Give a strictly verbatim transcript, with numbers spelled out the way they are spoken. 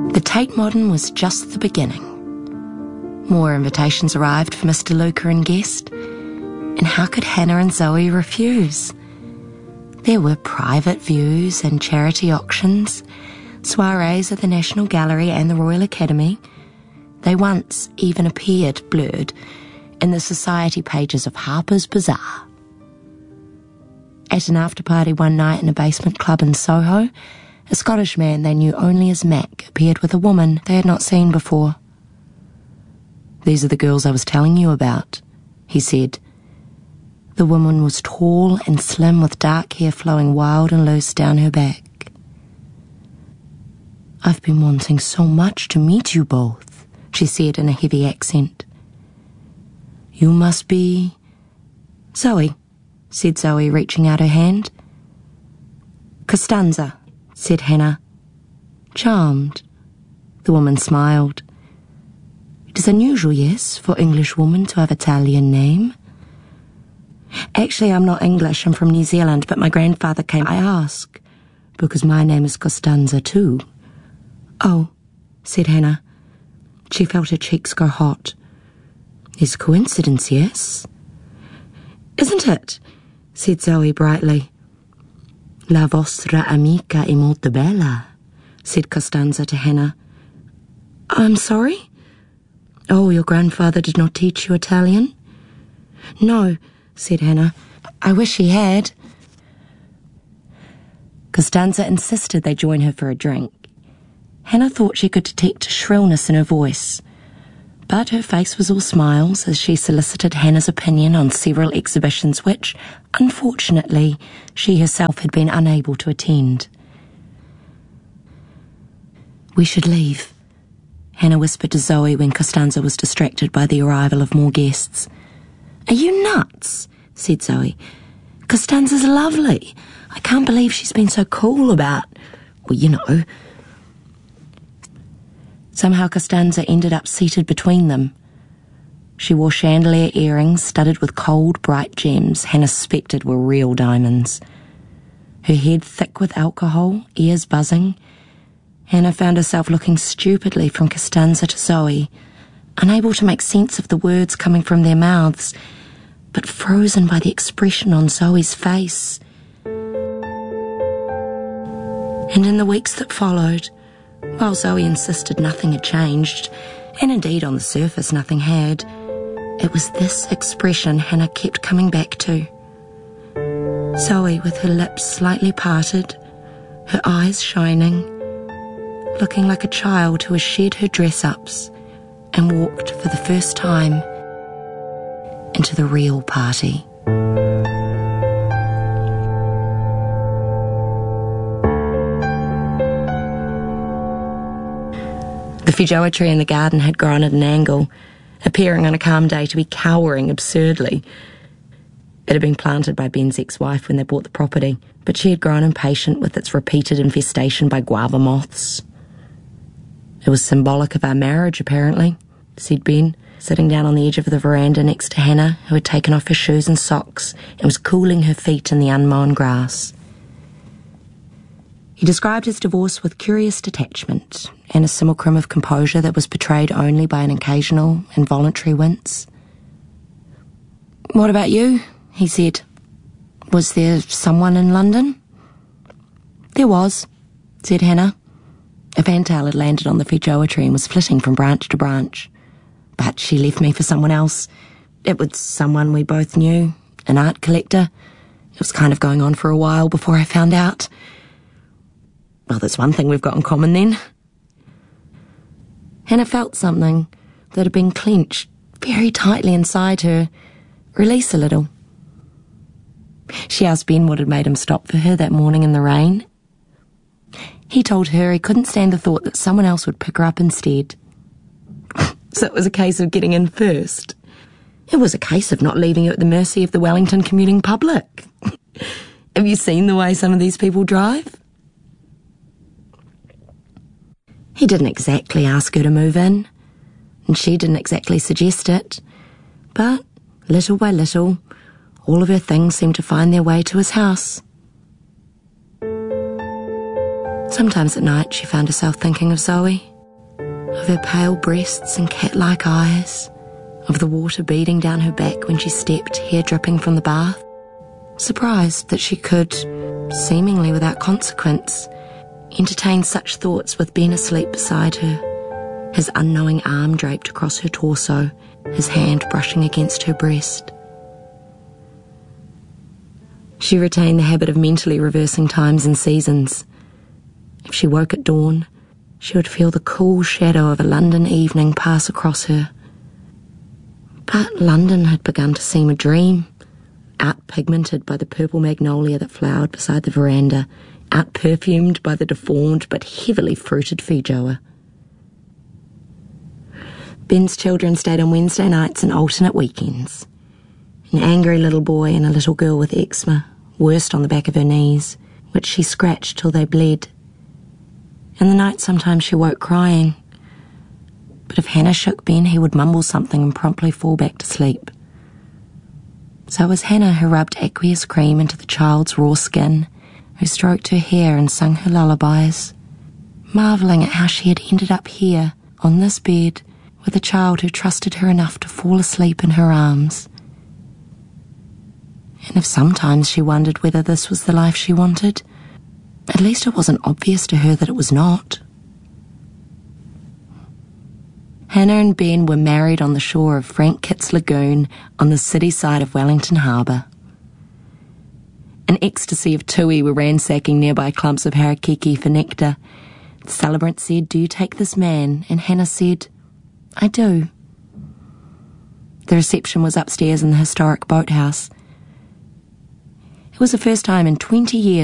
The Tate Modern was just the beginning. More invitations arrived for Mister Luca and guest, and how could Hannah and Zoe refuse? There were private views and charity auctions, soirees at the National Gallery and the Royal Academy. They once even appeared blurred in the society pages of Harper's Bazaar. At an after-party one night in a basement club in Soho, a Scottish man they knew only as Mac appeared with a woman they had not seen before. "These are the girls I was telling you about," he said. The woman was tall and slim with dark hair flowing wild and loose down her back. "I've been wanting so much to meet you both," she said in a heavy accent. "You must be..." "Zoe," said Zoe, reaching out her hand. "Costanza," said Hannah. "Charmed." The woman smiled. "It is unusual, yes, for English women to have Italian name." "Actually, I'm not English, I'm from New Zealand, but my grandfather came. I ask, because my name is Costanza too." "Oh," said Hannah. She felt her cheeks go hot. "It's coincidence, yes?" "Isn't it?" said Zoe brightly. "La vostra amica è molto bella," said Costanza to Hannah. "I'm sorry?" "Oh, your grandfather did not teach you Italian?" "No," said Hannah. "I wish he had." Costanza insisted they join her for a drink. Hannah thought she could detect a shrillness in her voice, but her face was all smiles as she solicited Hannah's opinion on several exhibitions which, unfortunately, she herself had been unable to attend. "We should leave," Hannah whispered to Zoe when Costanza was distracted by the arrival of more guests. "Are you nuts?" said Zoe. "Costanza's lovely. I can't believe she's been so cool about, well, you know." Somehow Costanza ended up seated between them. She wore chandelier earrings studded with cold, bright gems Hannah suspected were real diamonds. Her head thick with alcohol, ears buzzing. Hannah found herself looking stupidly from Costanza to Zoe, unable to make sense of the words coming from their mouths, but frozen by the expression on Zoe's face. And in the weeks that followed, while Zoe insisted nothing had changed, and indeed on the surface nothing had, it was this expression Hannah kept coming back to. Zoe with her lips slightly parted, her eyes shining, looking like a child who has shed her dress-ups and walked for the first time into the real party. The feijoa tree in the garden had grown at an angle, appearing on a calm day to be cowering absurdly. It had been planted by Ben's ex-wife when they bought the property, but she had grown impatient with its repeated infestation by guava moths. "It was symbolic of our marriage, apparently," said Ben, sitting down on the edge of the veranda next to Hannah, who had taken off her shoes and socks and was cooling her feet in the unmown grass. He described his divorce with curious detachment and a simulacrum of composure that was betrayed only by an occasional, involuntary wince. "What about you?" he said. "Was there someone in London?" "There was," said Hannah. A fantail had landed on the feijoa tree and was flitting from branch to branch. "But she left me for someone else. It was someone we both knew, an art collector. It was kind of going on for a while before I found out." "Well, that's one thing we've got in common then." Hannah felt something that had been clenched very tightly inside her release a little. She asked Ben what had made him stop for her that morning in the rain. He told her he couldn't stand the thought that someone else would pick her up instead. So it was a case of getting in first. It was a case of not leaving you at the mercy of the Wellington commuting public. Have you seen the way some of these people drive? He didn't exactly ask her to move in, and she didn't exactly suggest it, but little by little, all of her things seemed to find their way to his house. Sometimes at night she found herself thinking of Zoe. of her pale breasts and cat-like eyes, of the water beading down her back when she stepped, hair dripping from the bath, surprised that she could, seemingly without consequence, entertain such thoughts with Ben asleep beside her, his unknowing arm draped across her torso, his hand brushing against her breast. She retained the habit of mentally reversing times and seasons. If she woke at dawn, she would feel the cool shadow of a London evening pass across her. But London had begun to seem a dream, out-pigmented by the purple magnolia that flowered beside the veranda, out-perfumed by the deformed but heavily fruited feijoa. Ben's children stayed on Wednesday nights and alternate weekends. An angry little boy and a little girl with eczema, worst on the back of her knees, which she scratched till they bled. In the night sometimes she woke crying, but if Hannah shook Ben, he would mumble something and promptly fall back to sleep. So it was Hannah who rubbed aqueous cream into the child's raw skin, who stroked her hair and sung her lullabies, marvelling at how she had ended up here, on this bed, with a child who trusted her enough to fall asleep in her arms. And if sometimes she wondered whether this was the life she wanted, at least it wasn't obvious to her that it was not. Hannah and Ben were married on the shore of Frank Kitts Lagoon on the city side of Wellington Harbour. An ecstasy of tui were ransacking nearby clumps of harakeke for nectar. The celebrant said, "Do you take this man?" And Hannah said, "I do." The reception was upstairs in the historic boathouse. It was the first time in twenty years